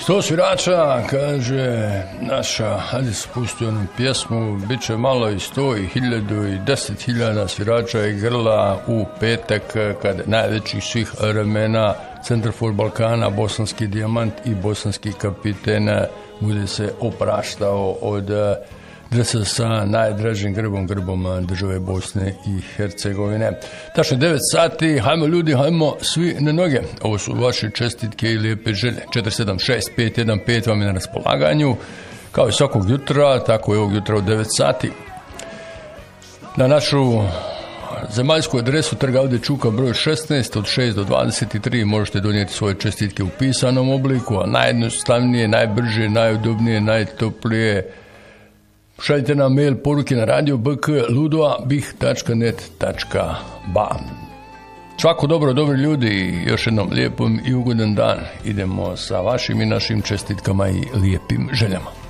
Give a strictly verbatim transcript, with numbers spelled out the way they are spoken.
Sto svirača, kaže naša, hajde spusti onu pjesmu, bit će malo i sto i hiljadu i deset hiljada svirača i grla u petak, kad najvećih svih vremena Centarfor Balkana, bosanski dijamant i bosanski kapiten bude se opraštao od dresa sa najdražim grbom, grbom države Bosne i Hercegovine. Tačno devet sati, hajmo ljudi, hajmo svi na noge. Ovo su vaše čestitke i lijepe želje. četiri sedam šest pet jedan pet vam je na raspolaganju. Kao i svakog jutra, tako i ovog jutra u devet sati. Na našu zemaljsku adresu Trg Avde Čuka broj šesnaest od šest do dvadeset tri možete donijeti svoje čestitke u pisanom obliku, a najjednostavnije, najbrže, najudobnije, najtoplije šaljite nam mail poruke na radio b k ludova bih tačka net tačka ba. Svako dobro, dobri ljudi, još jednom lijepom i ugodan dan. Idemo sa vašim i našim čestitkama i lijepim željama.